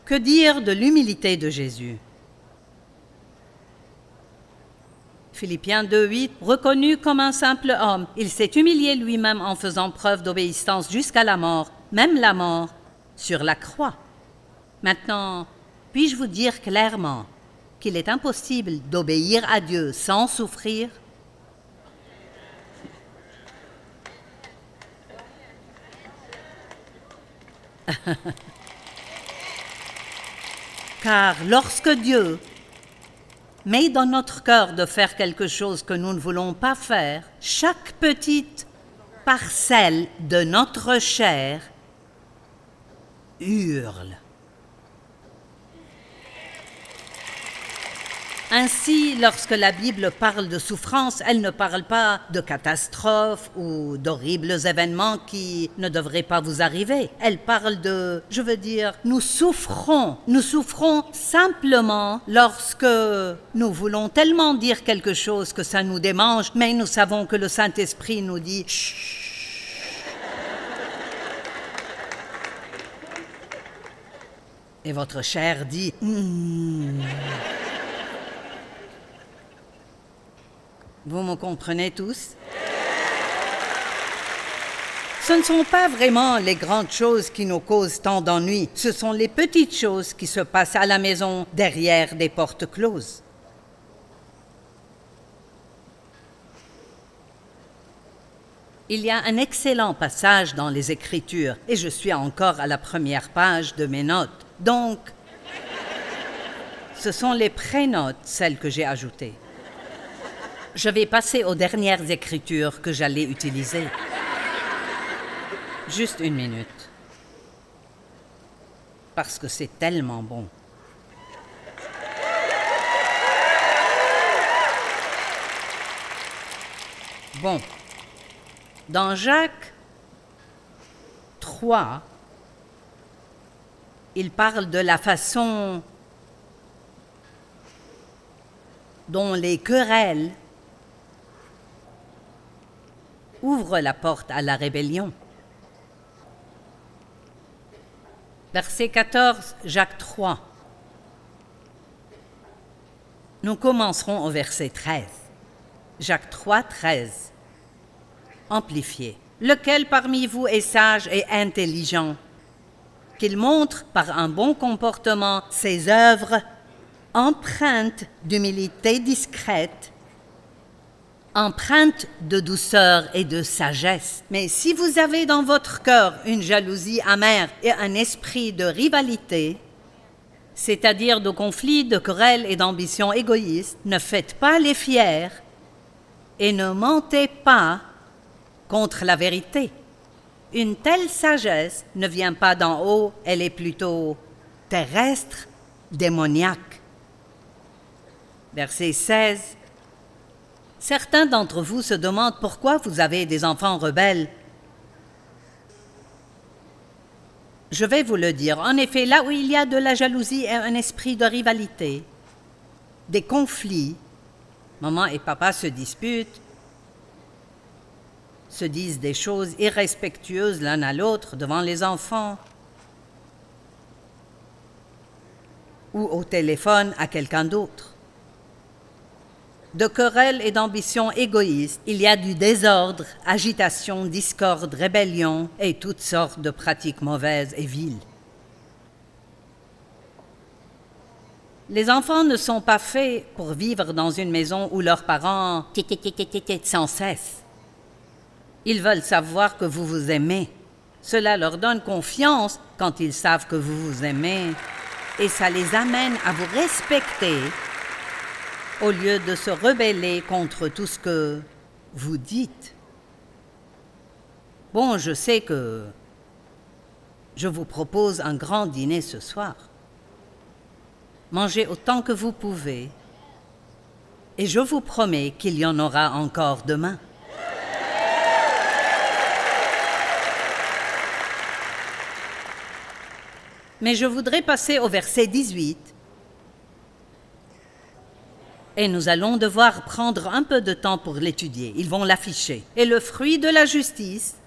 Que dire de l'humilité de Jésus? Philippiens 2:8, reconnu comme un simple homme, il s'est humilié lui-même en faisant preuve d'obéissance jusqu'à la mort, même la mort sur la croix. Maintenant, puis-je vous dire clairement qu'il est impossible d'obéir à Dieu sans souffrir? Car lorsque Dieu met dans notre cœur de faire quelque chose que nous ne voulons pas faire, chaque petite parcelle de notre chair hurle. Ainsi, lorsque la Bible parle de souffrance, elle ne parle pas de catastrophes ou d'horribles événements qui ne devraient pas vous arriver. Elle parle de, nous souffrons simplement lorsque nous voulons tellement dire quelque chose que ça nous démange, mais nous savons que le Saint-Esprit nous dit « Chut ». Et votre chair dit « Vous me comprenez tous? Ce ne sont pas vraiment les grandes choses qui nous causent tant d'ennuis, ce sont les petites choses qui se passent à la maison derrière des portes closes. Il y a un excellent passage dans les Écritures, et je suis encore à la première page de mes notes. Donc, ce sont les prénotes, celles que j'ai ajoutées. Je vais passer aux dernières écritures que j'allais utiliser. Juste une minute. Parce que c'est tellement bon. Bon. Dans Jacques 3, il parle de la façon dont les querelles ouvre la porte à la rébellion. Verset 14, Jacques 3. Nous commencerons au verset 13. Jacques 3, 13. Amplifié. Lequel parmi vous est sage et intelligent, qu'il montre par un bon comportement ses œuvres empreintes d'humilité discrète, empreinte de douceur et de sagesse. Mais si vous avez dans votre cœur une jalousie amère et un esprit de rivalité, c'est-à-dire de conflits, de querelles et d'ambitions égoïstes, ne faites pas les fiers et ne mentez pas contre la vérité. Une telle sagesse ne vient pas d'en haut, elle est plutôt terrestre, démoniaque. Verset 16. Certains d'entre vous se demandent pourquoi vous avez des enfants rebelles. Je vais vous le dire. En effet, là où il y a de la jalousie et un esprit de rivalité, des conflits, maman et papa se disputent, se disent des choses irrespectueuses l'un à l'autre devant les enfants ou au téléphone à quelqu'un d'autre. De querelles et d'ambitions égoïstes, il y a du désordre, agitation, discorde, rébellion et toutes sortes de pratiques mauvaises et viles. Les enfants ne sont pas faits pour vivre dans une maison où leurs parents sans cesse. Ils veulent savoir que vous vous aimez. Cela leur donne confiance quand ils savent que vous vous aimez et ça les amène à vous respecter au lieu de se rebeller contre tout ce que vous dites. Bon, je sais que je vous propose un grand dîner ce soir. Mangez autant que vous pouvez et je vous promets qu'il y en aura encore demain. Mais je voudrais passer au verset 18. Et nous allons devoir prendre un peu de temps pour l'étudier. Ils vont l'afficher. Et le fruit de la justice,